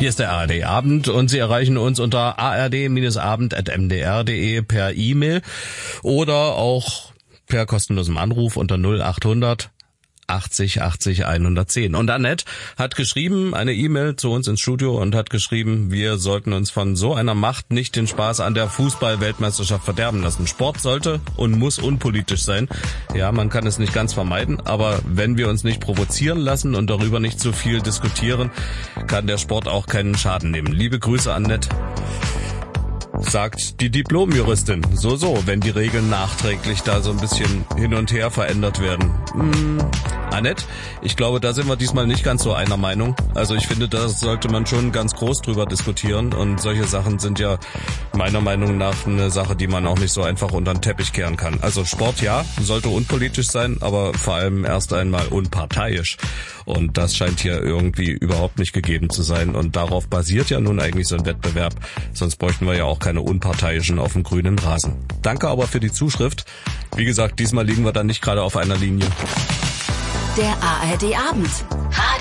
Hier ist der ARD Abend und Sie erreichen uns unter ard-abend@mdr.de per E-Mail oder auch per kostenlosem Anruf unter 0800 80 80 110. Und Annette hat geschrieben, eine E-Mail zu uns ins Studio und hat geschrieben, wir sollten uns von so einer Macht nicht den Spaß an der Fußball-Weltmeisterschaft verderben lassen. Sport sollte und muss unpolitisch sein. Ja, man kann es nicht ganz vermeiden, aber wenn wir uns nicht provozieren lassen und darüber nicht so viel diskutieren, kann der Sport auch keinen Schaden nehmen. Liebe Grüße, Annette. Sagt die Diplomjuristin. So, wenn die Regeln nachträglich da so ein bisschen hin und her verändert werden. Annette, ich glaube, da sind wir diesmal nicht ganz so einer Meinung. Also ich finde, da sollte man schon ganz groß drüber diskutieren und solche Sachen sind ja meiner Meinung nach eine Sache, die man auch nicht so einfach unter den Teppich kehren kann. Also Sport, ja, sollte unpolitisch sein, aber vor allem erst einmal unparteiisch. Und das scheint hier irgendwie überhaupt nicht gegeben zu sein. Und darauf basiert ja nun eigentlich so ein Wettbewerb. Sonst bräuchten wir ja auch keine Unparteiischen auf dem grünen Rasen. Danke aber für die Zuschrift. Wie gesagt, diesmal liegen wir dann nicht gerade auf einer Linie. Der ARD Abend.